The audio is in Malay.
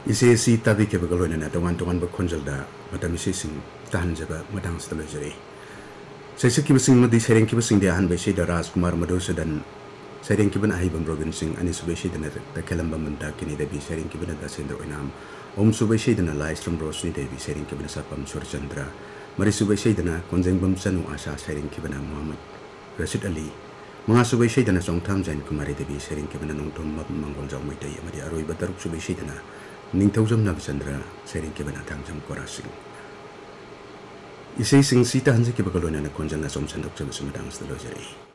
Isi si tabi ke bagalo na tongan berkonjal da matam isi sing tahan jaba matang setelah jari. Saya ki basing madi sereng ki basing dia han besi da Rajkumar Madhusa dan sereng ki ban ahi bam Robin Singh ani subesi dan da kelam bam manda kini da bi sereng ki ban da sendro inam om subesi dan Laistrom Rosni Devi sereng ki ban sapam Surchandra mari subesi dan konjeng bam sanu asa sereng ki ban Muhammad Rashid Ali mga subesi dan Songtham Jain Kumari Devi sereng ki ban nongtom manggol jaw mai dai amadi aroi bataruk subesi dan Ningthaujam Navchandra sereng ki ban thangjam Korasing Isai sing sita hanse ki bagalona na konjal na som sandok jam sumadang stalo jari